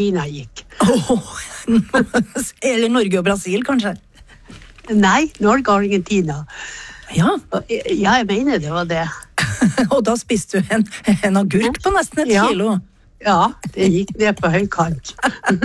Argentina gikk. Eller Norge og Brasil, kanskje? Nei, Norge og Argentina. Ja. Ja, jeg mener det var det. Og da spiste du en agurk på nesten et kilo. Ja, det gikk ned på høykant.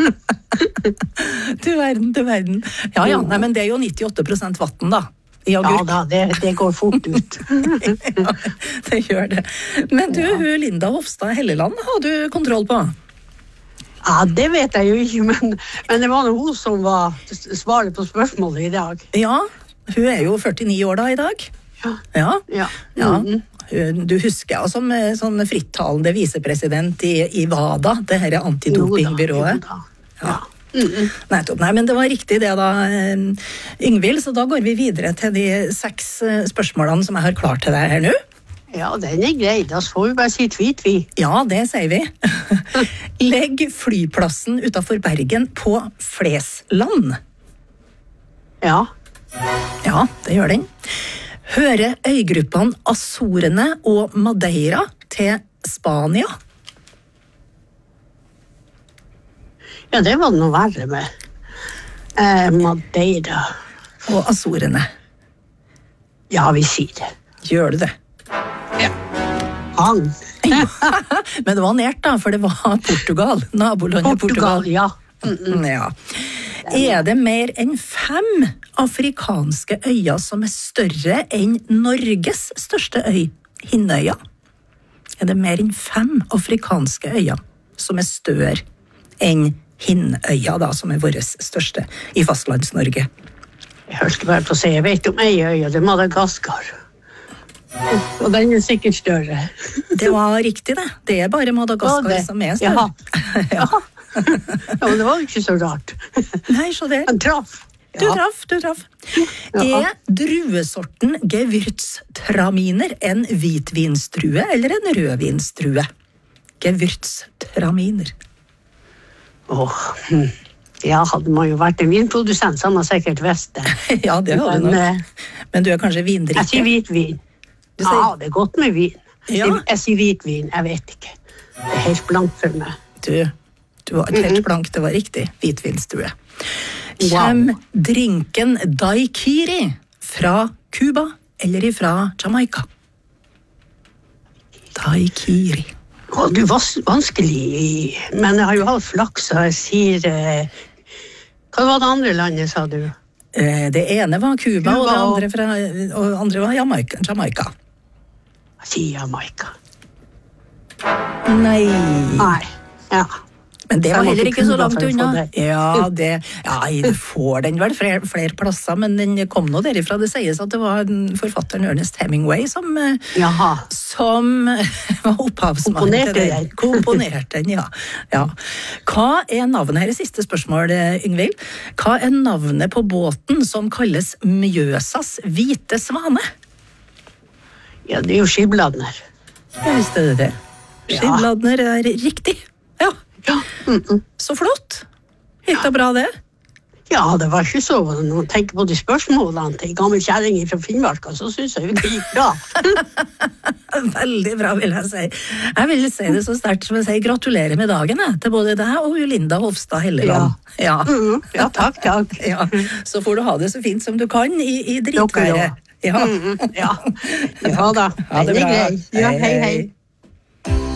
Du verden. Ja, nei, men det er jo 98% vatten da, i agurk. Ja da, det går fort ut. Ja, det gjør det. Men du, Linda Hofstad Helleland har du kontroll på? Ja, det vet jeg jo ikke, men det var hun som var svaret på spørsmålet i dag. Ja, hun er jo 49 år da i dag. Ja. Du husker jeg som sånn frittalende visepresident i WADA, det her antidopingbyrået. Ja. Nettopp. Nei, men det var riktig det da, Yngvild, så da går vi videre til de 6 spørsmålene som jeg har klart til deg her nå. Ja, den er grei, da får vi bare si tvit vi. Ja, det sier vi. Legg flyplassen utenfor Bergen på Flesland. Ja. Ja, det gjør den. Hører øygruppene Azorene og Madeira til Spania? Ja, det var noe verre med Madeira. Og Azorene. Ja, vi sier det. Gjør du det? Ja. Han. Men det var nært da, for det var Portugal. Nabolandet Portugal. Ja. Ja. Er det mer enn 5 afrikanske øyer som er større enn Norges største øy, Hinnøya? Er det mer enn 5 afrikanske øyer som er større enn Hinnøya, da, som er vår største i fastlands-Norge? Jeg hørte bare på å si, jeg vet om ei øya, det er Madagaskar. Og den er sikkert større. Det var riktig det. Det er bare Madagaskar som er større. Ja. Ja, men det var ikke så rart. Nei, så det. Han traff. Du traff. Er druesorten Gewürztraminer en hvitvinstrue eller en rødvinstrue? Gewürztraminer. Ja, hadde man jo vært en vinprodusent, så hadde man sikkert visst det. Ja, det hadde du nok. Men du er kanskje vindrikker? Jeg sier hvitvin. Ja, det er godt med vin. Ja. Jeg sier hvitvin, jeg vet ikke. Det er helt blankt for meg. Du var helt blank, det var riktig. Hvitvinstrue. Kjem drinken daiquiri fra Cuba eller fra Jamaica? Daiquiri. Det er vanskelig, men jeg har jo hatt flaks, så jeg sier... Hva var det andre landet, sa du? Det ene var Cuba, og det andre var Jamaica. Jeg sier Jamaica. Nei. Ja. Men det var heller ikke så langt unna. Ja, du får den vel flere plasser, men den kom nå derifra. Det sies at det var forfatteren Ernest Hemingway som var opphavsmannen til den. Komponerte den, ja. Hva er navnet, her er siste spørsmål, Yngvild. Hva er navnet på båten som kalles Mjøsas hvite svane? Ja, det er jo Skibladner. Jeg visste det. Skibladner er riktig. Ja. Så flott. Gikk det bra det? Ja, det var ikke så. Når jeg tenker på de spørsmålene til gammel kjæring fra Finnmark, så synes jeg det gikk bra. Veldig bra, vil jeg si. Jeg vil si det så sterkt som å si gratulerer med dagen til både deg og Linda Hofstad Helleland. Ja, takk. Ja, så får du ha det så fint som du kan i dritværet. Ja. Ja da. Ha det bra. Ja, hei.